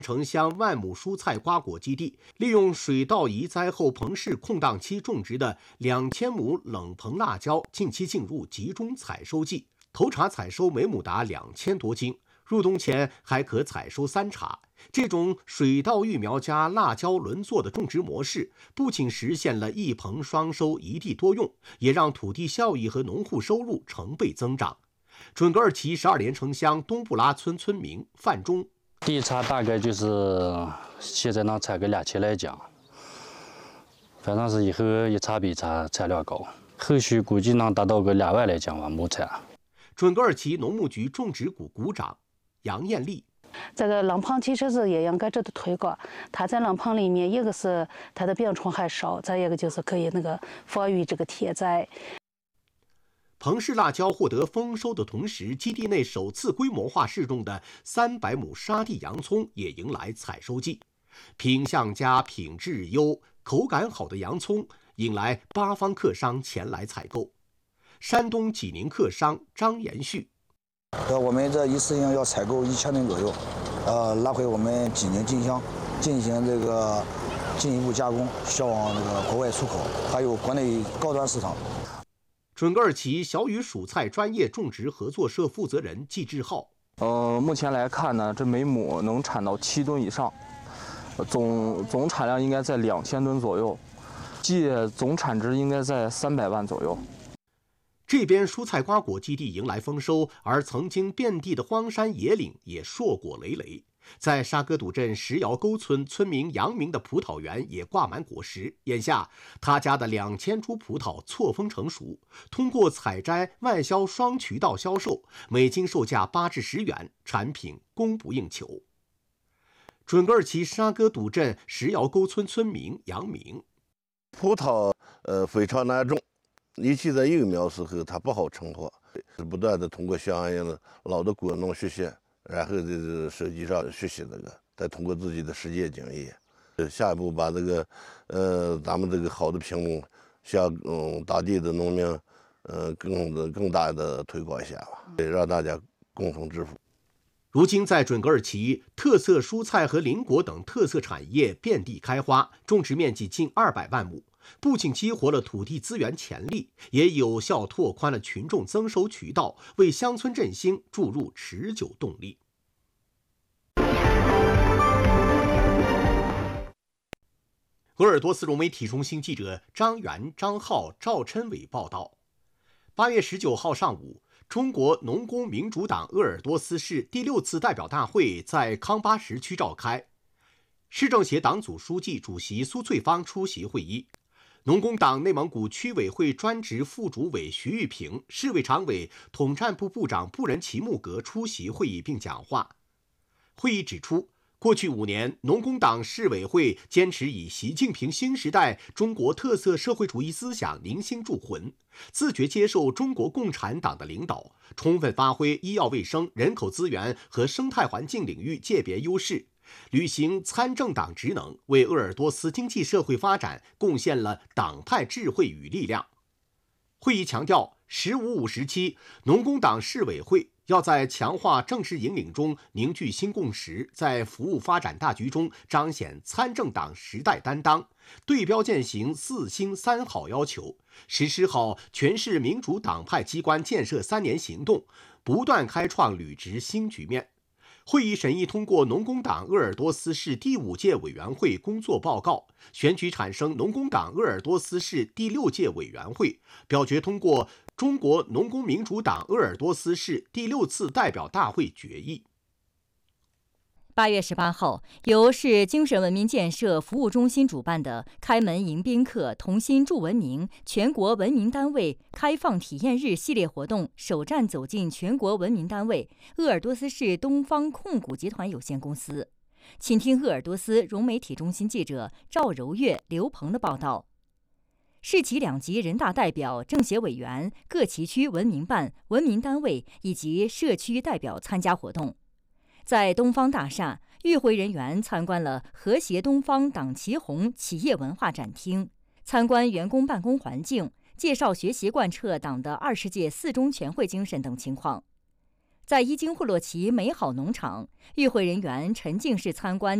城乡万亩蔬菜瓜果基地，利用水稻移栽后棚室空档期种植的2000亩冷棚辣椒，近期进入集中采收季，头茬采收每亩达2000多斤，入冬前还可采收3茬。这种水稻育苗加辣椒轮作的种植模式，不仅实现了一棚双收、一地多用，也让土地效益和农户收入成倍增长。准格尔旗12连城乡东布拉村村民范忠。 第一茬大概就是现在能采个2000来讲，反正是以后一茬比一茬产量高，后续估计能达到个2万来讲吧亩产。 准格尔旗农牧局种植股股长杨艳丽。 这个冷棚其实是也应该值得推广。它在冷棚里面，一个是它的病虫害少，再一个就是可以防御这个天灾。 棚式辣椒获得丰收的同时，基地内首次规模化试种的300亩沙地洋葱也迎来采收季。品相佳、品质优、口感好的洋葱引来8方客商前来采购。山东济宁客商张延旭。 我们这一次性要采购1000吨左右，拿回我们济宁金乡进行这个进一步加工，销往这个国外出口，还有国内高端市场。 准格尔旗小雨蔬菜专业种植合作社负责人季志浩。 目前来看呢，这每亩能产到7吨以上，总产量应该在2000吨左右，季总产值应该在300万左右。 这边蔬菜瓜果基地迎来丰收，而曾经遍地的荒山野岭也硕果累累。在沙格堵镇石窑沟村村民杨明的葡萄园也挂满果实，眼下他家的2000株葡萄错峰成熟，通过采摘外销双渠道销售，每斤售价8至10元，产品供不应求。准格尔旗沙格堵镇石窑沟村村民杨明： 葡萄非常难种，尤其在幼苗时候它不好成活，是不断的通过相应的老的果农学习，然后在手机上学习这个，再通过自己的实践经验，下一步把这个咱们这个好的品种向当地的农民更大的推广一下吧，让大家共同致富。 如今在准格尔旗，特色蔬菜和林果等特色产业遍地开花，种植面积近200万亩，不仅激活了土地资源潜力，也有效拓宽了群众增收渠道，为乡村振兴注入持久动力。鄂尔多斯融媒体中心记者张元、张浩、赵琛伟报道：8月19号上午，中国农工民主党鄂尔多斯市第6次代表大会在康巴什区召开，市政协党组书记、主席苏翠芳出席会议。农工党内蒙古区委会专职副主委徐玉平、市委常委、统战部部长布仁奇木格出席会议并讲话。会议指出，过去5年，农工党市委会坚持以习近平新时代中国特色社会主义思想凝心铸魂，自觉接受中国共产党的领导，充分发挥医药卫生、人口资源和生态环境领域界别优势，履行参政党职能，为鄂尔多斯经济社会发展贡献了党派智慧与力量。会议强调，“15-5时期，农工党市委会要在强化政治引领中凝聚新共识，在服务发展大局中彰显参政党时代担当，对标践行4新3好要求，实施好全市民主党派机关建设3年行动，不断开创履职新局面。会议审议通过农工党鄂尔多斯市第5届委员会工作报告，选举产生农工党鄂尔多斯市第6届委员会，表决通过中国农工民主党鄂尔多斯市第6次代表大会决议。 8月18号，由市精神文明建设服务中心主办的开门迎宾客同心助文明全国文明单位开放体验日系列活动首站走进全国文明单位鄂尔多斯市东方控股集团有限公司。请听鄂尔多斯融媒体中心记者赵柔月、刘鹏的报道。市级2级人大代表、政协委员、各旗区文明办、文明单位以及社区代表参加活动。在东方大厦，与会人员参观了和谐东方党旗红企业文化展厅，参观员工办公环境，介绍学习贯彻党的20届4中全会精神等情况。 在伊金霍洛旗美好农场，与会人员沉浸式参观